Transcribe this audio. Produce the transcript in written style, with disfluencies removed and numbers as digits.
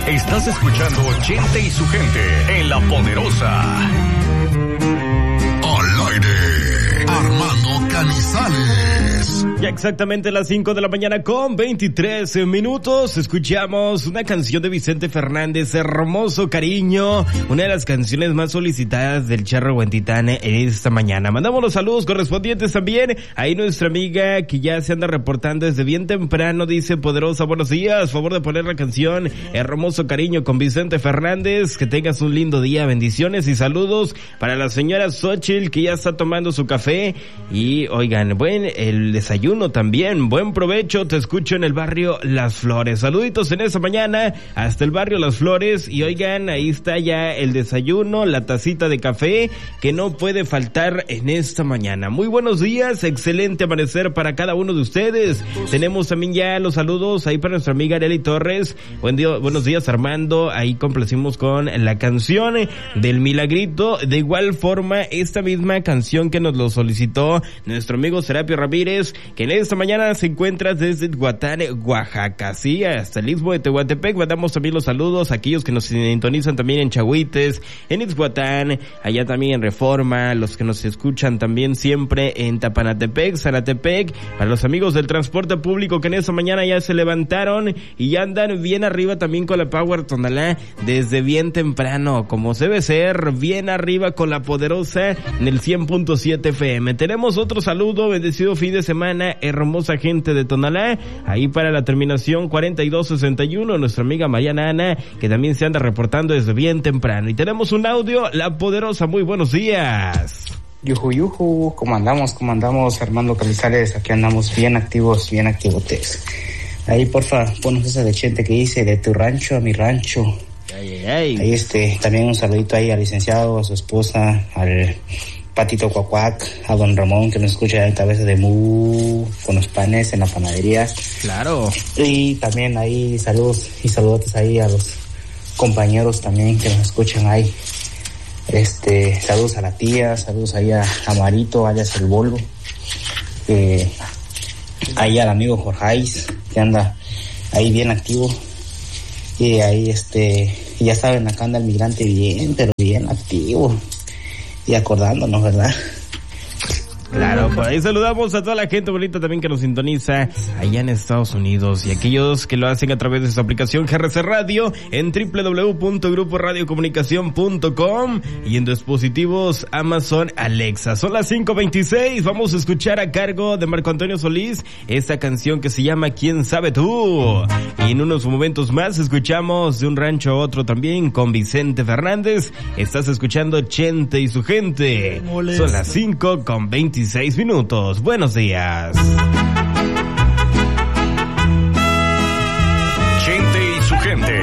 Estás escuchando Chente y su gente en La Poderosa. Al aire, Armando Canizales. Ya exactamente las 5 de la mañana con 23 minutos. Escuchamos una canción de Vicente Fernández, Hermoso Cariño, una de las canciones más solicitadas del Charro Huentitán esta mañana. Mandamos los saludos correspondientes también. Ahí nuestra amiga que ya se anda reportando desde bien temprano dice: Poderosa, buenos días, favor de poner la canción Hermoso Cariño con Vicente Fernández. Que tengas un lindo día, bendiciones y saludos para la señora Xochitl que ya está tomando su café. Y oigan, buen el desayuno también, buen provecho, te escucho en el barrio Las Flores. Saluditos en esta mañana hasta el barrio Las Flores. Y oigan, ahí está ya el desayuno, la tacita de café que no puede faltar en esta mañana. Muy buenos días, excelente amanecer para cada uno de ustedes. Tenemos también ya los saludos ahí para nuestra amiga Arely Torres. Buen día, buenos días Armando, ahí complacimos con la canción del Milagrito. De igual forma, esta misma canción que nos lo solicitó nuestro amigo Serapio Ramírez, que en esta mañana se encuentra desde Tehuacán, Oaxaca, sí, hasta el Istmo de Tehuantepec. Mandamos también los saludos a aquellos que nos sintonizan también en Chahuites, en Ixhuatán, allá también en Reforma, los que nos escuchan también siempre en Tapanatepec, Zanatepec, para los amigos del transporte público que en esta mañana ya se levantaron y ya andan bien arriba también con la Power Tonalá desde bien temprano, como debe ser, bien arriba con la Poderosa en el 100.7 FM. Tenemos otro saludo, bendecido fin de semana, hermosa gente de Tonalá, ahí para la terminación 4261, nuestra amiga Mariana Ana, que también se anda reportando desde bien temprano. Y tenemos un audio, La Poderosa, muy buenos días. Yuju, ¿cómo andamos, Armando Canizales? Aquí andamos bien activos, bien activotes. Ahí, porfa, ponos esa de Chente que dice, de tu rancho a mi rancho. Ahí también un saludito ahí al licenciado, a su esposa, al Patito Cuacuac, a don Ramón que nos escucha en cabeza de mu con los panes en la panadería. Claro. Y también ahí saludos y saludotes ahí a los compañeros también que nos escuchan ahí. Saludos a la tía, saludos ahí a Marito, alias el Bolo, ahí al amigo Jorgeis, que anda ahí bien activo. Y ahí ya saben, acá anda el migrante bien, pero bien activo. Y acordándonos, ¿verdad? Claro, por ahí saludamos a toda la gente bonita también que nos sintoniza allá en Estados Unidos y aquellos que lo hacen a través de su aplicación GRC Radio en www.gruporadiocomunicacion.com y en dispositivos Amazon Alexa. Son las 5:26, vamos a escuchar a cargo de Marco Antonio Solís esta canción que se llama ¿Quién sabe tú? Y en unos momentos más escuchamos de un rancho a otro también con Vicente Fernández. Estás escuchando Chente y su gente. Son las 5:26 minutos. Buenos días. Chente y su gente